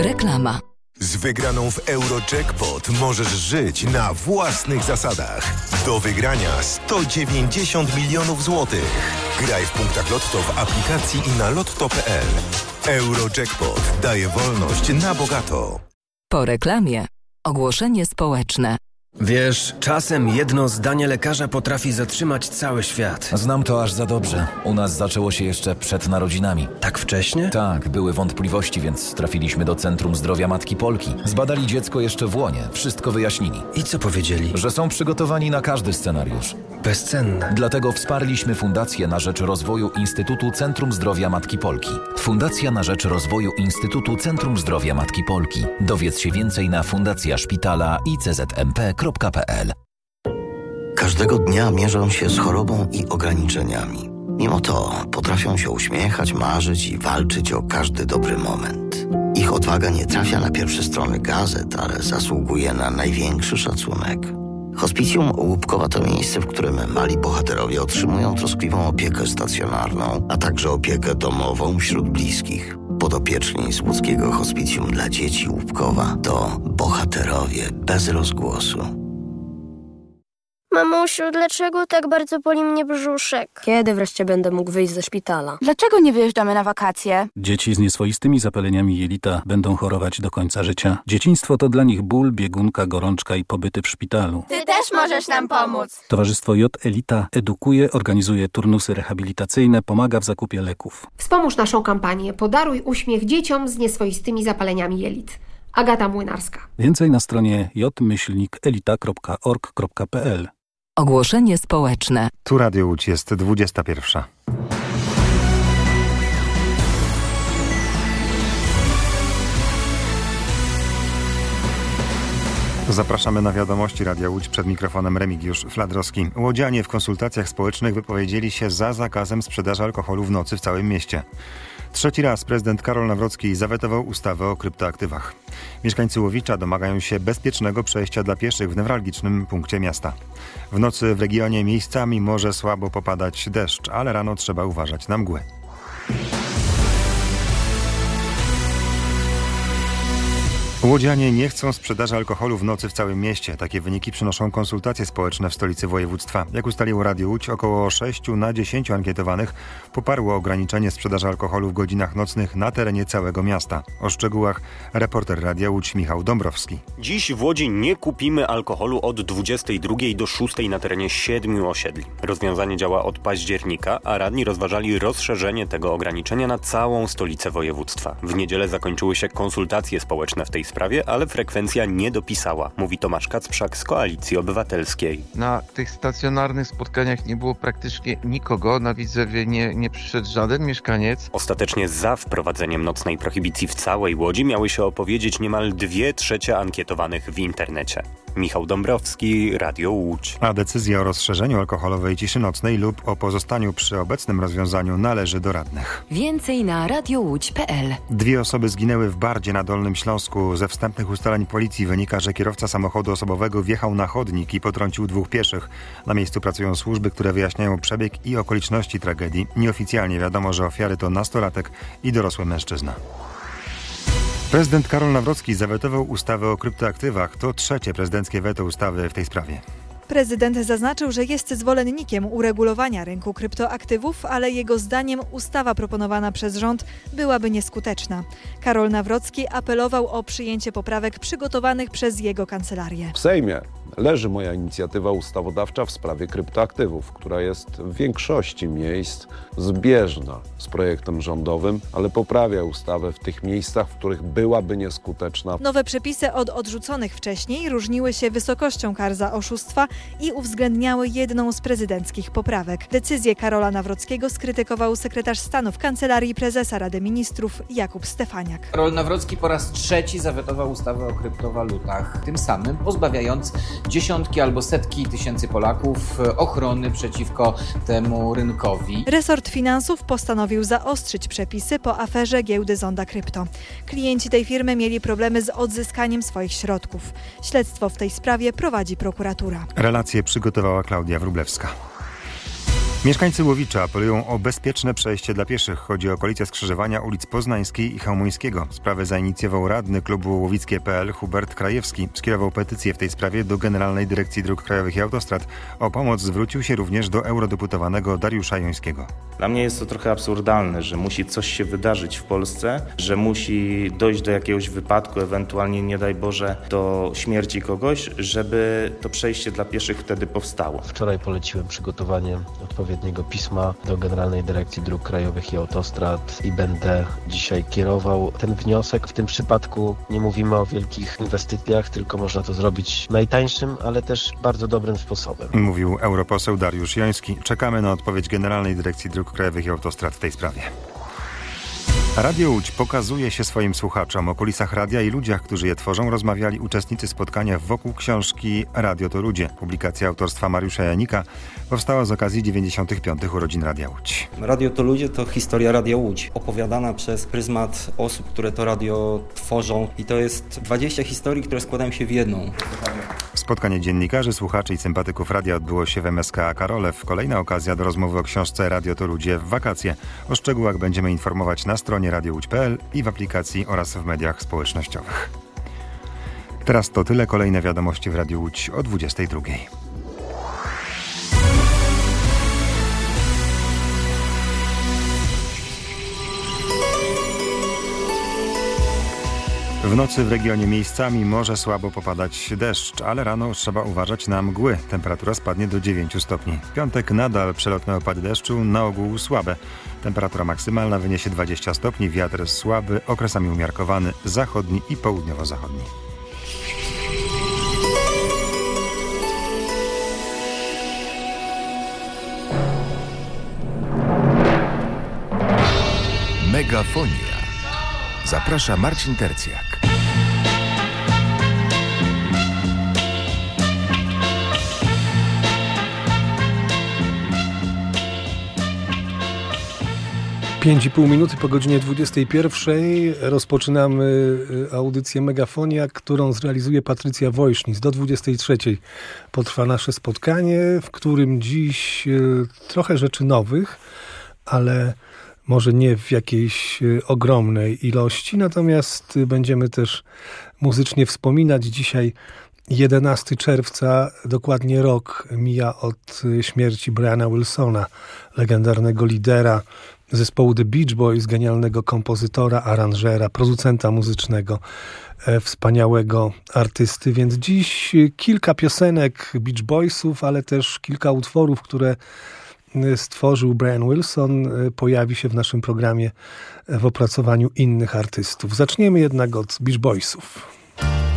Reklama. Z wygraną w Eurojackpot możesz żyć na własnych zasadach. Do wygrania 190 milionów złotych. Graj w punktach Lotto w aplikacji i na lotto.pl. Eurojackpot daje wolność na bogato. Po reklamie. Ogłoszenie społeczne. Wiesz, czasem jedno zdanie lekarza potrafi zatrzymać cały świat. Znam to aż za dobrze. U nas zaczęło się jeszcze przed narodzinami. Tak wcześnie? Tak, były wątpliwości, więc trafiliśmy do Centrum Zdrowia Matki Polki. Zbadali dziecko jeszcze w łonie, wszystko wyjaśnili. I co powiedzieli? Że są przygotowani na każdy scenariusz. Bezcenne. Dlatego wsparliśmy Fundację na rzecz rozwoju Instytutu Centrum Zdrowia Matki Polki. Fundacja na rzecz rozwoju Instytutu Centrum Zdrowia Matki Polki. Dowiedz się więcej na fundacjaszpitala.iczmp.pl. Każdego dnia mierzą się z chorobą i ograniczeniami. Mimo to potrafią się uśmiechać, marzyć i walczyć o każdy dobry moment. Ich odwaga nie trafia na pierwsze strony gazet, ale zasługuje na największy szacunek. Hospicjum Łupkowa to miejsce, w którym mali bohaterowie otrzymują troskliwą opiekę stacjonarną, a także opiekę domową wśród bliskich. Podopieczni z łódzkiego Hospicjum dla Dzieci Łupkowa to bohaterowie bez rozgłosu. Mamusiu, dlaczego tak bardzo boli mnie brzuszek? Kiedy wreszcie będę mógł wyjść ze szpitala? Dlaczego nie wyjeżdżamy na wakacje? Dzieci z nieswoistymi zapaleniami jelita będą chorować do końca życia. Dzieciństwo to dla nich ból, biegunka, gorączka i pobyty w szpitalu. Ty też możesz nam pomóc! Towarzystwo J Elita edukuje, organizuje turnusy rehabilitacyjne, pomaga w zakupie leków. Wspomóż naszą kampanię Podaruj uśmiech dzieciom z nieswoistymi zapaleniami jelit. Agata Młynarska. Więcej na stronie j-elita.org.pl. Ogłoszenie społeczne. Tu Radio Łódź, jest 21. Zapraszamy na wiadomości Radia Łódź, przed mikrofonem Remigiusz Fladrowski. Łodzianie w konsultacjach społecznych wypowiedzieli się za zakazem sprzedaży alkoholu w nocy w całym mieście. Trzeci raz prezydent Karol Nawrocki zawetował ustawę o kryptoaktywach. Mieszkańcy Łowicza domagają się bezpiecznego przejścia dla pieszych w newralgicznym punkcie miasta. W nocy w regionie miejscami może słabo popadać deszcz, ale rano trzeba uważać na mgłę. Łodzianie nie chcą sprzedaży alkoholu w nocy w całym mieście. Takie wyniki przynoszą konsultacje społeczne w stolicy województwa. Jak ustaliło Radio Łódź, około 6 na 10 ankietowanych poparło ograniczenie sprzedaży alkoholu w godzinach nocnych na terenie całego miasta. O szczegółach reporter Radia Łódź Michał Dąbrowski. Dziś w Łodzi nie kupimy alkoholu od 22 do 6 na terenie 7 osiedli. Rozwiązanie działa od października, a radni rozważali rozszerzenie tego ograniczenia na całą stolicę województwa. W niedzielę zakończyły się konsultacje społeczne w tej sprawie, ale frekwencja nie dopisała, mówi Tomasz Kacprzak z Koalicji Obywatelskiej. Na tych stacjonarnych spotkaniach nie było praktycznie nikogo, na Widzewie nie przyszedł żaden mieszkaniec. Ostatecznie za wprowadzeniem nocnej prohibicji w całej Łodzi miały się opowiedzieć niemal 2/3 ankietowanych w internecie. Michał Dąbrowski, Radio Łódź. A decyzja o rozszerzeniu alkoholowej ciszy nocnej lub o pozostaniu przy obecnym rozwiązaniu należy do radnych. Więcej na radiołódź.pl. 2 osoby zginęły w Bardzie na Dolnym Śląsku. Ze wstępnych ustaleń policji wynika, że kierowca samochodu osobowego wjechał na chodnik i potrącił 2 pieszych. Na miejscu pracują służby, które wyjaśniają przebieg i okoliczności tragedii. Nieoficjalnie wiadomo, że ofiary to nastolatek i dorosły mężczyzna. Prezydent Karol Nawrocki zawetował ustawę o kryptoaktywach. To 3. prezydenckie weto ustawy w tej sprawie. Prezydent zaznaczył, że jest zwolennikiem uregulowania rynku kryptoaktywów, ale jego zdaniem ustawa proponowana przez rząd byłaby nieskuteczna. Karol Nawrocki apelował o przyjęcie poprawek przygotowanych przez jego kancelarię. W Sejmie leży moja inicjatywa ustawodawcza w sprawie kryptoaktywów, która jest w większości miejsc zbieżna z projektem rządowym, ale poprawia ustawę w tych miejscach, w których byłaby nieskuteczna. Nowe przepisy od odrzuconych wcześniej różniły się wysokością kar za oszustwa i uwzględniały jedną z prezydenckich poprawek. Decyzję Karola Nawrockiego skrytykował sekretarz stanu w Kancelarii Prezesa Rady Ministrów Jakub Stefaniak. Karol Nawrocki po raz 3 zawetował ustawę o kryptowalutach, tym samym pozbawiając dziesiątki albo setki tysięcy Polaków ochrony przeciwko temu rynkowi. Resort Finansów postanowił zaostrzyć przepisy po aferze giełdy Zonda Krypto. Klienci tej firmy mieli problemy z odzyskaniem swoich środków. Śledztwo w tej sprawie prowadzi prokuratura. Relację przygotowała Klaudia Wróblewska. Mieszkańcy Łowicza apelują o bezpieczne przejście dla pieszych. Chodzi o okolicę skrzyżowania ulic Poznańskiej i Chełmońskiego. Sprawę zainicjował radny klubu łowickie.pl Hubert Krajewski. Skierował petycję w tej sprawie do Generalnej Dyrekcji Dróg Krajowych i Autostrad. O pomoc zwrócił się również do eurodeputowanego Dariusza Jońskiego. Dla mnie jest to trochę absurdalne, że musi coś się wydarzyć w Polsce, że musi dojść do jakiegoś wypadku, ewentualnie nie daj Boże do śmierci kogoś, żeby to przejście dla pieszych wtedy powstało. Wczoraj poleciłem przygotowanie odpowiedniego pisma do Generalnej Dyrekcji Dróg Krajowych i Autostrad i będę dzisiaj kierował ten wniosek. W tym przypadku nie mówimy o wielkich inwestycjach, tylko można to zrobić najtańszym, ale też bardzo dobrym sposobem. Mówił europoseł Dariusz Joński. Czekamy na odpowiedź Generalnej Dyrekcji Dróg Krajowych i Autostrad w tej sprawie. Radio Łódź pokazuje się swoim słuchaczom. O kulisach radia i ludziach, którzy je tworzą, rozmawiali uczestnicy spotkania wokół książki Radio to Ludzie. Publikacja autorstwa Mariusza Janika powstała z okazji 95. urodzin Radia Łódź. Radio to Ludzie to historia Radia Łódź, opowiadana przez pryzmat osób, które to radio tworzą. I to jest 20 historii, które składają się w jedną. Spotkanie dziennikarzy, słuchaczy i sympatyków radia odbyło się w MSK Karolew. Kolejna okazja do rozmowy o książce Radio to Ludzie w wakacje. O szczegółach będziemy informować na stronie radiowódź.pl i w aplikacji oraz w mediach społecznościowych. Teraz to tyle. Kolejne wiadomości w Radiu Łódź o 22:00. W nocy w regionie miejscami może słabo popadać deszcz, ale rano trzeba uważać na mgły. Temperatura spadnie do 9 stopni. W piątek nadal przelotne opady deszczu, na ogół słabe. Temperatura maksymalna wyniesie 20 stopni, wiatr słaby, okresami umiarkowany, zachodni i południowo-zachodni. Megafonia. Zaprasza Marcin Tercjak. Pięć i pół minuty po godzinie 21 rozpoczynamy audycję Megafonia, którą zrealizuje Patrycja Wojsznic. Do 23 potrwa nasze spotkanie, w którym dziś trochę rzeczy nowych, ale może nie w jakiejś ogromnej ilości, natomiast będziemy też muzycznie wspominać. Dzisiaj 11 czerwca, dokładnie rok mija od śmierci Briana Wilsona, legendarnego lidera zespołu The Beach Boys, genialnego kompozytora, aranżera, producenta muzycznego, wspaniałego artysty. Więc dziś kilka piosenek Beach Boysów, ale też kilka utworów, które stworzył Brian Wilson, pojawi się w naszym programie w opracowaniu innych artystów. Zaczniemy jednak od Beach Boysów.